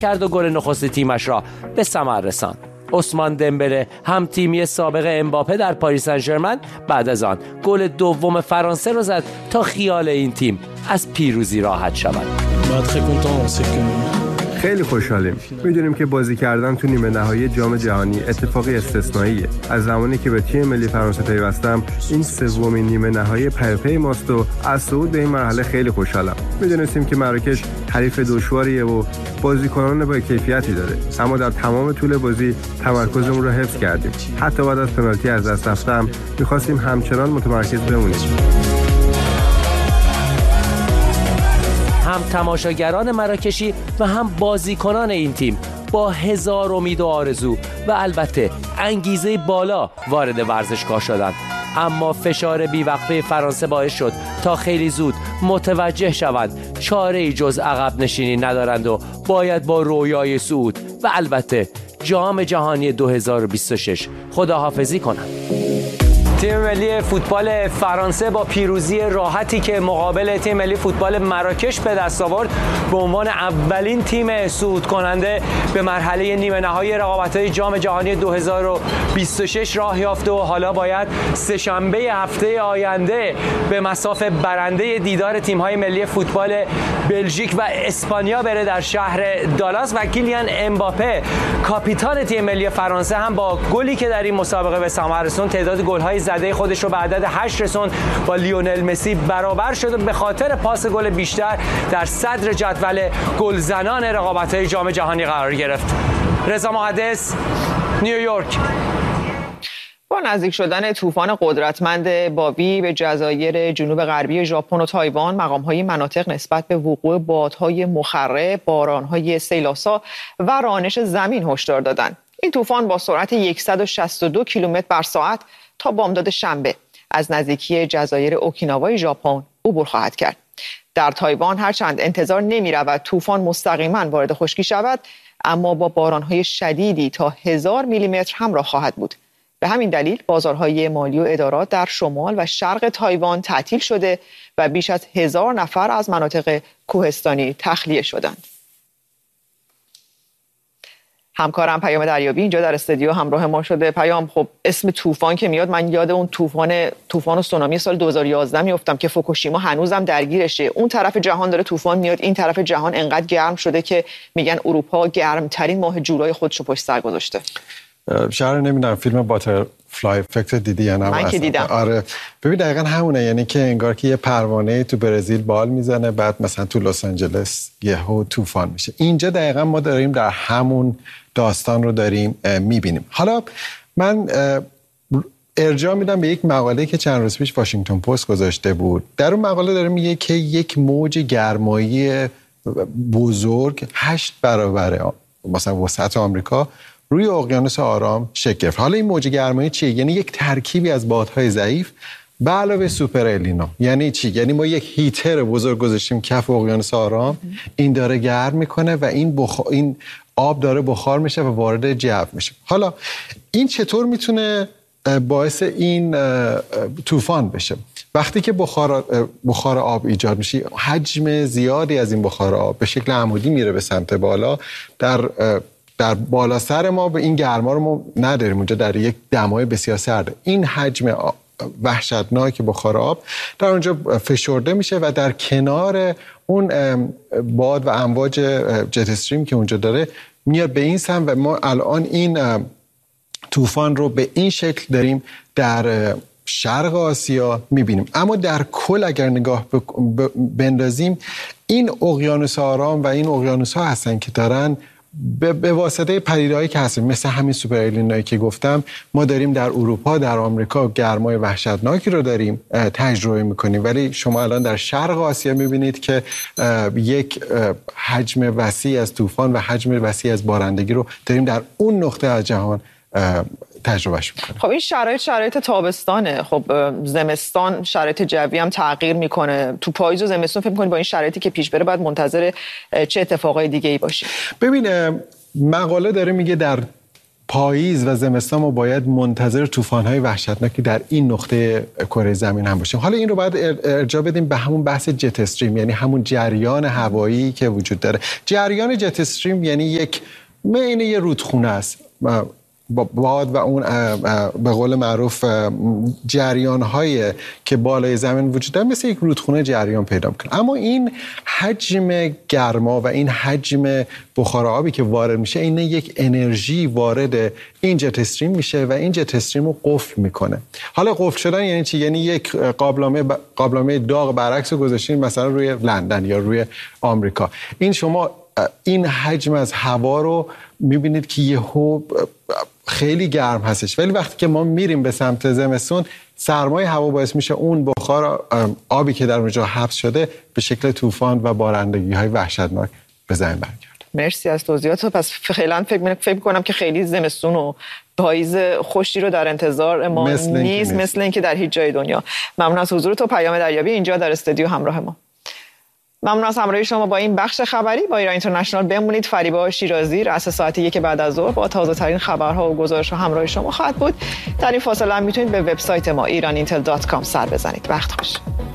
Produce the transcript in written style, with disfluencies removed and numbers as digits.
کرد و گل نخست تیمش را به ثمر رساند. عثمان دمبله هم تیمی سابق امباپه در پاریس سن ژرمن بعد از آن گل دوم فرانسه را زد تا خیال این تیم از پیروزی راحت شود. خیلی خوشحالیم. میدونیم که بازی کردن تو نیمه نهایی جام جهانی اتفاقی استثنائیه. از زمانی که به تیم ملی فرانسه پیوستم این سومین نیمه نهایی پیاپی ماست و از صعود به این مرحله خیلی خوشحالم. میدونستیم که مراکش حریف دشواریه و بازیکنان با کیفیتی داره، اما در تمام طول بازی تمرکزمون رو حفظ کردیم. حتی بعد از پنالتی از دست رفتم می‌خواستیم همچنان متمرکز بمونیم. هم تماشاگران مراکشی و هم بازیکنان این تیم با هزار امید و آرزو و البته انگیزه بالا وارد ورزشگاه شدند، اما فشار بیوقفه فرانسه باعث شد تا خیلی زود متوجه شوند چاره‌ای جز عقب نشینی ندارند و باید با رویای صعود و البته جام جهانی 2026 خداحافظی کنند. تیم ملی فوتبال فرانسه با پیروزی راحتی که مقابل تیم ملی فوتبال مراکش به دست آورد به عنوان اولین تیم صعود کننده به مرحله نیمه نهایی رقابت‌های جام جهانی 2026 راه یافته و حالا باید سه‌شنبه هفته آینده به مصاف برنده دیدار تیم‌های ملی فوتبال بلژیک و اسپانیا بره در شهر دالاس و کیلیان امباپه کاپیتان تیم ملی فرانسه هم با گلی که در این مسابقه به ثمر رسوند تعداد گل‌های زده خودش رو به عدد 8 رسوند با لیونل مسی برابر شد و به خاطر پاس گل بیشتر در صدر جدول گلزنان رقابت‌های جام جهانی قرار گرفت. رضا محدث، نیویورک. با نزدیک شدن طوفان قدرتمند بابی به جزایر جنوب غربی ژاپن و تایوان، مقام‌های مناطق نسبت به وقوع بادهای مخرب، باران‌های سیل‌آسا و رانش زمین هشدار دادند. این طوفان با سرعت 162 کیلومتر بر ساعت تا بامداد شنبه از نزدیکی جزایر اوکیناوای ژاپن عبور خواهد کرد. در تایوان هرچند انتظار نمی‌رود طوفان مستقیما وارد خشکی شود، اما با باران‌های شدیدی تا 1000 میلیمتر همراه خواهد بود. به همین دلیل بازارهای مالی و ادارات در شمال و شرق تایوان تعطیل شده و بیش از 1000 نفر از مناطق کوهستانی تخلیه شدند. همکارم پیام دریابی اینجا در استودیو همراه ما شده. پیام، خب اسم طوفان که میاد من یاد اون طوفان و سونامی سال 2011 میافتم که فوکوشیما هنوزم درگیرشه. اون طرف جهان داره طوفان میاد، این طرف جهان انقدر گرم شده که میگن اروپا گرمترین ماه جولای خودش رو پشت سر گذاشته. شهر نمیدونم فیلم باترفلای افکت دیدی یا نه؟ من که دیدم. آره ببین دقیقاً همونه، یعنی که انگار که یه پروانه تو برزیل بال میزنه بعد مثلا تو لس آنجلس یهو طوفان میشه. اینجا دقیقاً ما داریم در همون داستان رو داریم میبینیم. حالا من ارجاع میدم به یک مقاله که چند روز پیش واشنگتن پست گذاشته بود. در اون مقاله داره میگه که یک موج گرمایی بزرگ 8 برابر مثلا وسط آمریکا روی اقیانوس آرام شکل گرفت. حالا این موج گرمایی چیه؟ یعنی یک ترکیبی از بادهای ضعیف به علاوه سوپر النینو. یعنی چی؟ یعنی ما یک هیتر بزرگ گذاشتیم کف اقیانوس آرام، این داره گرم میکنه و این آب داره بخار میشه و وارد جو میشه. حالا این چطور میتونه باعث این طوفان بشه؟ وقتی که بخار آب ایجاد میشه، حجم زیادی از این بخار آب به شکل عمودی میره به سمت بالا. در بالا سر ما به این گرما رو ما نداریم، اونجا در یک دمای بسیار سرده. این حجم وحشتناک بخار آب در اونجا فشرده میشه و در کنار اون باد و امواج جت استریم که اونجا داره میاد به این سمت و ما الان این طوفان رو به این شکل داریم در شرق آسیا میبینیم. اما در کل اگر نگاه بندازیم، این اقیانوس آرام و این اقیانوس ها هستن که دارن به واسطه پدیده‌هایی که هستن، مثل همین سوپر النینویی که گفتم، ما داریم در اروپا، در آمریکا گرمای وحشتناکی رو داریم تجربه میکنیم. ولی شما الان در شرق آسیا میبینید که یک حجم وسیع از طوفان و حجم وسیع از بارندگی رو داریم در اون نقطه از جهان تجربهش میکنه. خب این شرایط تابستانه. خب زمستان شرایط جوی هم تغییر میکنه. تو پاییز و زمستان فکر می‌کنی با این شرایطی که پیش بره باید منتظر چه اتفاقای دیگه ای باشی؟ ببین مقاله داره میگه در پاییز و زمستان ما باید منتظر طوفان‌های وحشتناکی در این نقطه کره زمین هم باشیم. حالا این رو باید ارجاع بدیم به همون بحث جت استریم، یعنی همون جریان هوایی که وجود داره. جریان جت استریم یعنی یک معین یه رودخونه است. باد و اون به قول معروف جریان‌های که بالای زمین وجود داره مثل یک رودخونه جریان پیدا می‌کنه. اما این حجم گرما و این حجم بخار آبی که وارد میشه این یک انرژی وارد این جت استریم میشه و این جت استریم رو قفل میکنه. حالا قفل شدن یعنی چی؟ یعنی یک قابلمه داغ برعکس رو گذاشتین مثلا روی لندن یا روی آمریکا. این شما این حجم از هوا رو میبینید که یهو خیلی گرم هستش، ولی وقتی که ما میریم به سمت زمستون سرمای هوا باعث میشه اون بخار آبی که در اونجا حبس شده به شکل طوفان و بارندگی‌های وحشتناک به زمین برگرده. مرسی از توضیحات. پس فعلا فکر می‌کنم که خیلی زمستون و پاییز خوشی رو در انتظار ما نیست، مثل اینکه در هیچ جای دنیا. ممنون از حضور تو پیام دریابی اینجا در استودیو همراه ما. ممنون از همراهی شما با این بخش خبری با ایران اینترنشنال. بمونید. فریبا شیرازی رأس ساعت 1 بعد از ظهر با تازه ترین خبرها و گزارش‌ها همراه شما خواهد بود. در این فاصله هم میتونید به وبسایت ما iranинtel.com سر بزنید. وقت خوش.